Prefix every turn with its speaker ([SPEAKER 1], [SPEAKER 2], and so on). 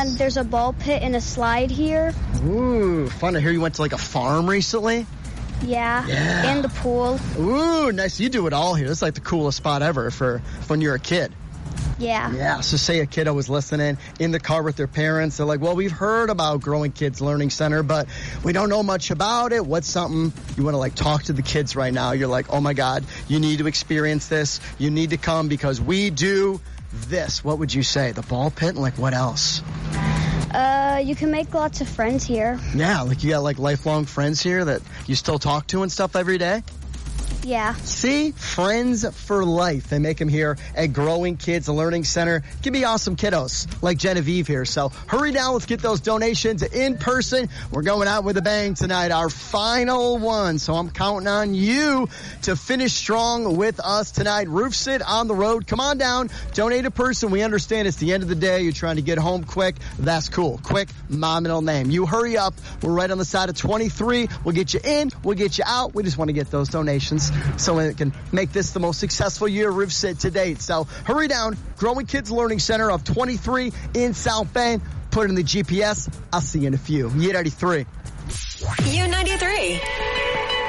[SPEAKER 1] then there's a ball pit and a slide here.
[SPEAKER 2] Ooh, fun to hear you went to like a farm recently.
[SPEAKER 1] Yeah.
[SPEAKER 2] Yeah.
[SPEAKER 1] And the pool.
[SPEAKER 2] Ooh, nice. You do it all here. It's like the coolest spot ever for when you're a kid.
[SPEAKER 1] Yeah.
[SPEAKER 2] Yeah, so say a kiddo was listening in the car with their parents. They're like, well, we've heard about Growing Kids Learning Center, but we don't know much about it. What's something you want to like talk to the kids right now? You're like, oh my God, you need to experience this. You need to come because we do this. What would you say? The ball pit and like what else?
[SPEAKER 1] You can make lots of friends here.
[SPEAKER 2] Yeah, like you got like lifelong friends here that you still talk to and stuff every day?
[SPEAKER 1] Yeah.
[SPEAKER 2] See? Friends for life. They make them here at Growing Kids Learning Center. Give me awesome kiddos like Genevieve here. So hurry down. Let's get those donations in person. We're going out with a bang tonight. Our final one. So I'm counting on you to finish strong with us tonight. Roof Sit on the road. Come on down. Donate a person. We understand it's the end of the day. You're trying to get home quick. That's cool. Quick, my middle name. You hurry up. We're right on the side of 23. We'll get you in. We'll get you out. We just want to get those donations so it can make this the most successful year of Roof Sit to date. So hurry down. Growing Kids Learning Center of 23 in South Bend. Put it in the GPS. I'll see you in a few. U93.
[SPEAKER 3] U93.